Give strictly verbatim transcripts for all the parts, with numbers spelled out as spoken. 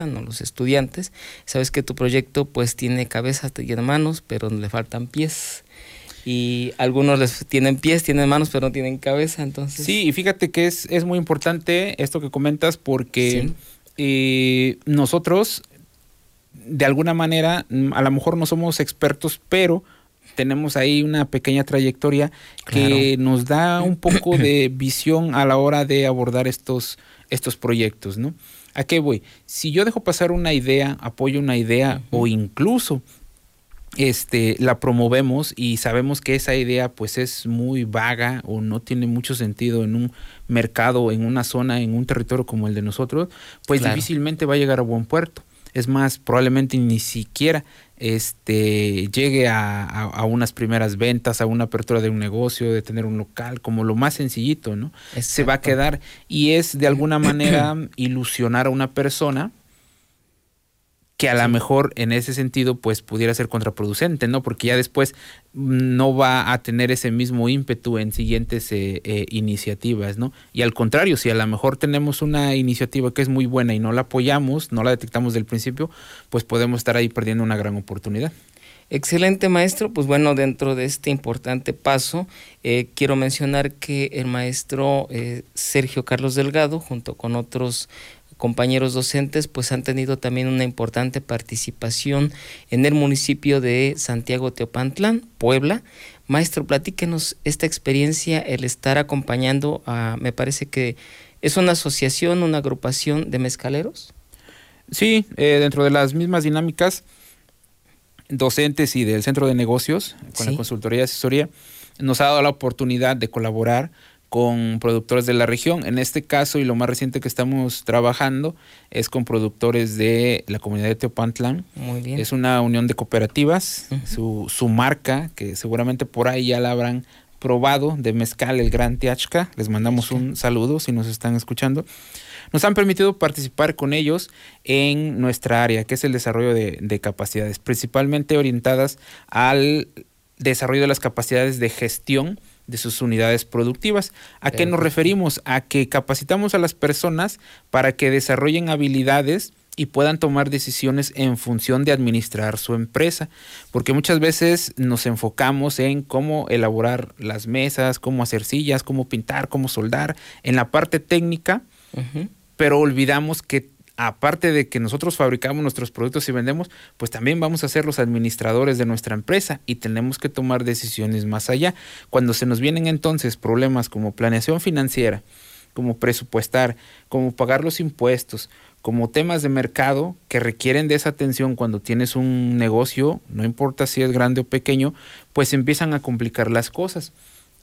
¿no? Los estudiantes, sabes que tu proyecto pues tiene cabeza, tiene manos, pero le faltan pies. Y algunos les tienen pies, tienen manos, pero no tienen cabeza, entonces... Sí, y fíjate que es, es muy importante esto que comentas porque sí. eh, nosotros, de alguna manera, a lo mejor no somos expertos, pero tenemos ahí una pequeña trayectoria claro. que nos da un poco de visión a la hora de abordar estos, estos proyectos, ¿no? ¿A qué voy? Si yo dejo pasar una idea, apoyo una idea uh-huh. o incluso este, la promovemos y sabemos que esa idea pues es muy vaga o no tiene mucho sentido en un mercado, en una zona, en un territorio como el de nosotros, pues claro. difícilmente va a llegar a buen puerto. Es más, probablemente ni siquiera este, llegue a, a, a unas primeras ventas, a una apertura de un negocio, de tener un local, como lo más sencillito, ¿no? Exacto. Se va a quedar y es de alguna manera ilusionar a una persona que a lo mejor en ese sentido pues pudiera ser contraproducente, ¿no? Porque ya después no va a tener ese mismo ímpetu en siguientes eh, eh, iniciativas, ¿no? Y al contrario, si a lo mejor tenemos una iniciativa que es muy buena y no la apoyamos, no la detectamos del principio, pues podemos estar ahí perdiendo una gran oportunidad. Excelente, maestro. Pues bueno, dentro de este importante paso, eh, quiero mencionar que el maestro eh, Sergio Carlos Delgado, junto con otros compañeros docentes, pues han tenido también una importante participación en el municipio de Santiago Teopantlán, Puebla. Maestro, platíquenos esta experiencia, el estar acompañando a, me parece que es una asociación, una agrupación de mezcaleros. Sí, eh, dentro de las mismas dinámicas docentes y del centro de negocios, con sí. la consultoría y asesoría, nos ha dado la oportunidad de colaborar con productores de la región. En este caso, y lo más reciente que estamos trabajando, es con productores de la comunidad de Teopantlán. Muy bien. Es una unión de cooperativas. Uh-huh. Su, su marca, que seguramente por ahí ya la habrán probado, de mezcal, el Gran Teachca. Les mandamos Teachca. Un saludo si nos están escuchando. Nos han permitido participar con ellos en nuestra área, que es el desarrollo de, de capacidades, principalmente orientadas al desarrollo de las capacidades de gestión de sus unidades productivas. ¿A qué nos referimos? A que capacitamos a las personas para que desarrollen habilidades y puedan tomar decisiones en función de administrar su empresa, porque muchas veces nos enfocamos en cómo elaborar las mesas, cómo hacer sillas, cómo pintar, cómo soldar, en la parte técnica, uh-huh. pero olvidamos que aparte de que nosotros fabricamos nuestros productos y vendemos, pues también vamos a ser los administradores de nuestra empresa y tenemos que tomar decisiones más allá. Cuando se nos vienen entonces problemas como planeación financiera, como presupuestar, como pagar los impuestos, como temas de mercado que requieren de esa atención cuando tienes un negocio, no importa si es grande o pequeño, pues empiezan a complicar las cosas.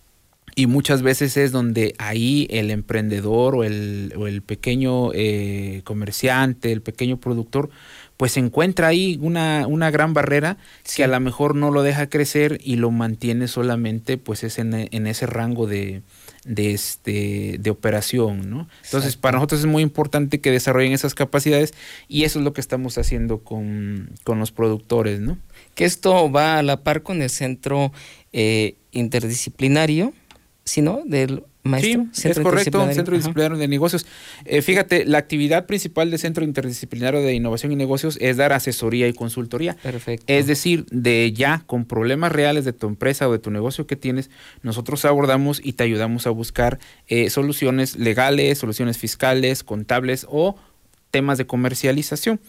Y muchas veces es donde ahí el emprendedor o el, o el pequeño eh, comerciante, el pequeño productor, pues encuentra ahí una, una gran barrera sí. que a lo mejor no lo deja crecer y lo mantiene solamente pues es en, en ese rango de, de, este, de operación, ¿no? Entonces Exacto. Para nosotros es muy importante que desarrollen esas capacidades y eso es lo que estamos haciendo con, con los productores, ¿no? Que esto va a la par con el centro eh, interdisciplinario, ¿sí, no? Del maestro. Sí, es correcto, Centro Interdisciplinario de Negocios. Eh, fíjate, la actividad principal del Centro Interdisciplinario de Innovación y Negocios es dar asesoría y consultoría. Perfecto. Es decir, de ya con problemas reales de tu empresa o de tu negocio que tienes, nosotros abordamos y te ayudamos a buscar eh, soluciones legales, soluciones fiscales, contables o temas de comercialización.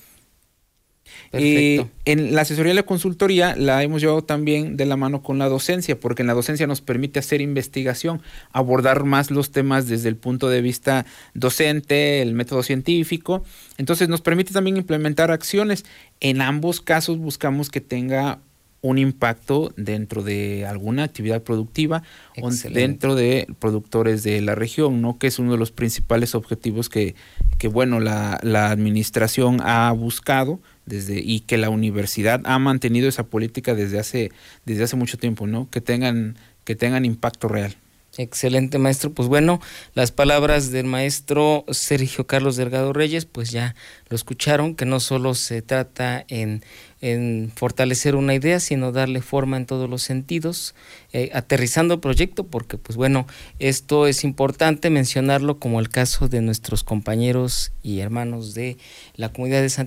Eh, en la asesoría y la consultoría la hemos llevado también de la mano con la docencia, porque en la docencia nos permite hacer investigación, abordar más los temas desde el punto de vista docente, el método científico. Entonces nos permite también implementar acciones. En ambos casos buscamos que tenga un impacto dentro de alguna actividad productiva Excelente. O dentro de productores de la región, ¿no? Que es uno de los principales objetivos que, que bueno, la, la administración ha buscado desde y que la universidad ha mantenido esa política desde hace, desde hace mucho tiempo, ¿no? Que tengan, que tengan impacto real. Excelente, maestro. Pues bueno, las palabras del maestro Sergio Carlos Delgado Reyes, pues ya lo escucharon, que no solo se trata en, en fortalecer una idea, sino darle forma en todos los sentidos, eh, aterrizando el proyecto, porque pues bueno, esto es importante mencionarlo como el caso de nuestros compañeros y hermanos de la comunidad de Santiago.